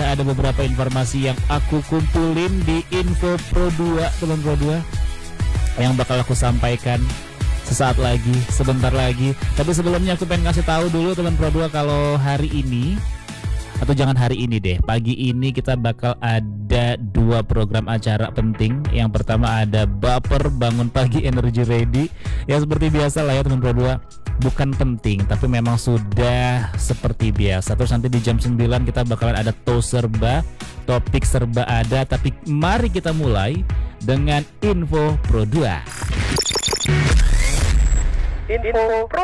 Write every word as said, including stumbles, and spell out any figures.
dua ada beberapa informasi yang aku kumpulin di Info Pro dua, teman Pro dua, yang bakal aku sampaikan sesaat lagi, sebentar lagi. Tapi sebelumnya aku pengen kasih tahu dulu teman Pro dua kalau hari ini, atau jangan hari ini deh, pagi ini kita bakal ada dua program acara penting. Yang pertama ada Baper Bangun Pagi Energy Ready. Ya seperti biasa lah ya teman Pro dua, bukan penting tapi memang sudah seperti biasa. Terus nanti di jam sembilan kita bakalan ada To Serba, topik serba ada. Tapi mari kita mulai dengan Info Pro dua. Info Pro